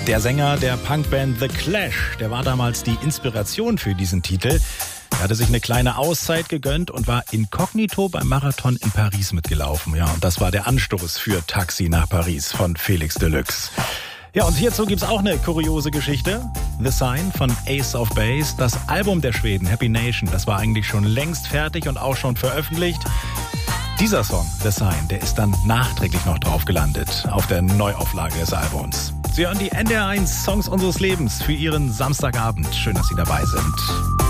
Der Sänger der Punkband The Clash, der war damals die Inspiration für diesen Titel. Er hatte sich eine kleine Auszeit gegönnt und war inkognito beim Marathon in Paris mitgelaufen. Ja, und das war der Anstoß für Taxi nach Paris von Felix Deluxe. Ja, und hierzu gibt's auch eine kuriose Geschichte. The Sign von Ace of Base, das Album der Schweden, Happy Nation, das war eigentlich schon längst fertig und auch schon veröffentlicht. Dieser Song, The Sign, der ist dann nachträglich noch drauf gelandet auf der Neuauflage des Albums. Sie hören die NDR 1 Songs unseres Lebens für Ihren Samstagabend. Schön, dass Sie dabei sind.